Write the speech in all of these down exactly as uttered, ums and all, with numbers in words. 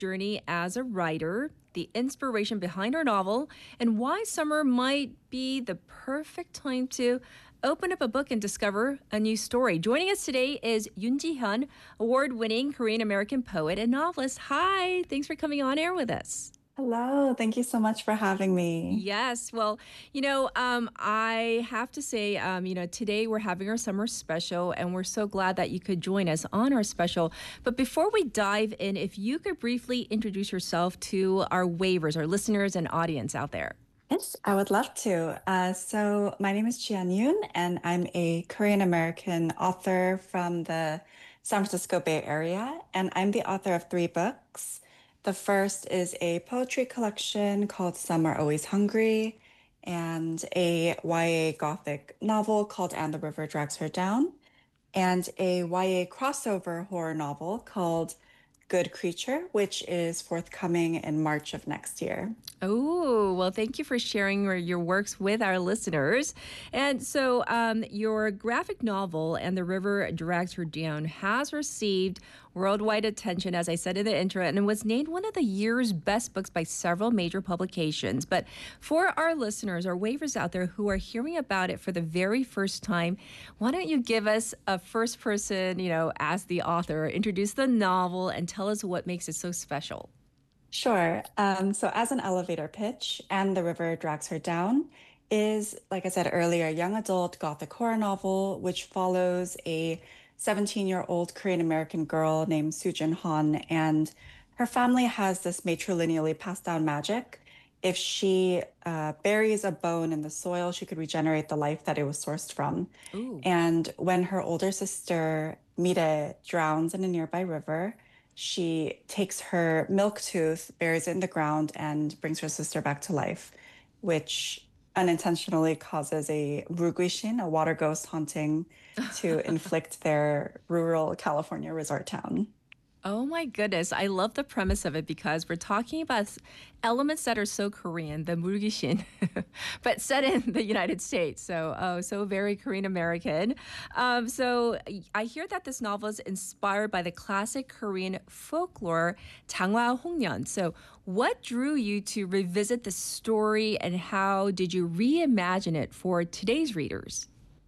journey as a writer, the inspiration behind our novel, and why summer might be the perfect time to open up a book and discover a new story. Joining us today is Yoon Ji-hyun, award-winning Korean-American poet and novelist. Hi, thanks for coming on air with us. Hello, thank you so much for having me. Yes, well, you know, um, I have to say, um, you know, today we're having our summer special, and we're so glad that you could join us on our special. But before we dive in, if you could briefly introduce yourself to our waivers, our listeners and audience out there. Yes, I would love to. Uh, so my name is Jian Yoon, and I'm a Korean-American author from the San Francisco Bay Area, and I'm the author of three books. The first is a poetry collection called Some Are Always Hungry, and a Y A Gothic novel called And the River Drags Her Down, and a Y A crossover horror novel called Good Creature, which is forthcoming in March of next year. Oh, well, thank you for sharing your, your works with our listeners. And so um, your graphic novel, And the River Drags Her Down, has received worldwide attention, as I said in the intro, and was named one of the year's best books by several major publications. But for our listeners, our waivers out there who are hearing about it for the very first time, why don't you give us a first person, you know, as the author, introduce the novel and tell us what makes it so special. Sure. Um, so as an elevator pitch, And the River Drags Her Down is, like I said earlier, a young adult Gothic horror novel, which follows a seventeen-year-old Korean-American girl named Soo-jin Han, and her family has this matrilineally passed down magic. If she uh, buries a bone in the soil, she could regenerate the life that it was sourced from. Ooh. And when her older sister, Mire, drowns in a nearby river, she takes her milk tooth, buries it in the ground, and brings her sister back to life, which unintentionally causes a Ruguishin, a water ghost haunting, to inflict their rural California resort town. Oh my goodness. I love the premise of it because we're talking about elements that are so Korean, the Mulgishin, but set in the United States. So, oh, so very Korean American. Um, so I hear that this novel is inspired by the classic Korean folklore, Janghwa Hongyeon. So what drew you to revisit the story, and how did you reimagine it for today's readers?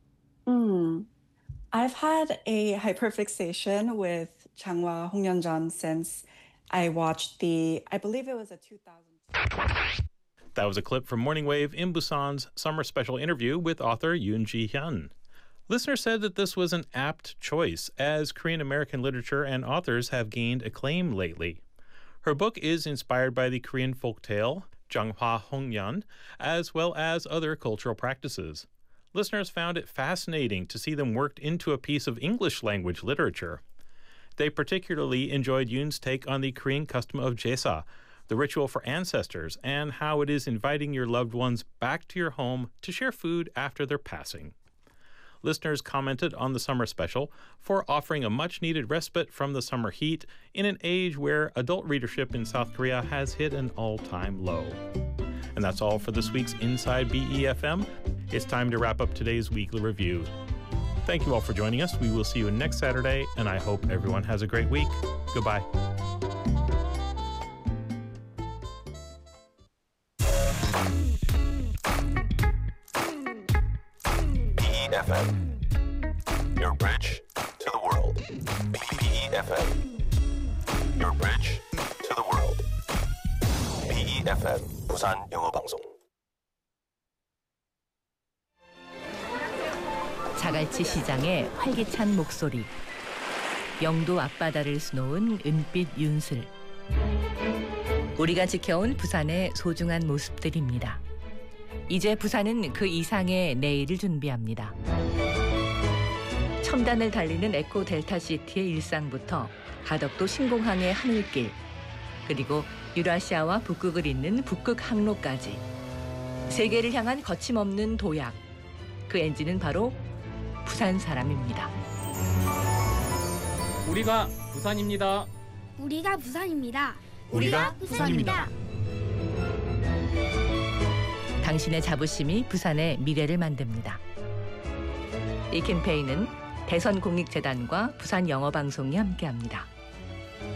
Mm. I've had a hyperfixation with Janghwa Hongyeonjeon since I watched the, I believe it was a two thousand. That was a clip from Morning Wave in Busan's summer special interview with author Yoon Ji-hyun. Listeners said that this was an apt choice, as Korean-American literature and authors have gained acclaim lately. Her book is inspired by the Korean folktale, Janghwa Hongyeon, as well as other cultural practices. Listeners found it fascinating to see them worked into a piece of English language literature. They particularly enjoyed Yoon's take on the Korean custom of Jesa, the ritual for ancestors, and how it is inviting your loved ones back to your home to share food after their passing. Listeners commented on the summer special for offering a much-needed respite from the summer heat in an age where adult readership in South Korea has hit an all-time low. And that's all for this week's Inside B E F M. It's time to wrap up today's weekly review. Thank you all for joining us. We will see you next Saturday, and I hope everyone has a great week. Goodbye. B E F M, your bridge to the world. B E F M, your bridge to the world. B E F M, 부산 영어 방송. 자갈치 시장의 활기찬 목소리, 영도 앞바다를 수놓은 은빛 윤슬, 우리가 지켜온 부산의 소중한 모습들입니다. 이제 부산은 그 이상의 내일을 준비합니다. 첨단을 달리는 에코 델타시티의 일상부터 가덕도 신공항의 하늘길, 그리고 유라시아와 북극을 잇는 북극 항로까지 세계를 향한 거침없는 도약, 그 엔진은 바로 부산 사람입니다. 우리가 부산입니다. 우리가 부산입니다. 우리가 부산입니다. 당신의 자부심이 부산의 미래를 만듭니다. 이 캠페인은 대선공익재단과 부산영어방송이 함께합니다.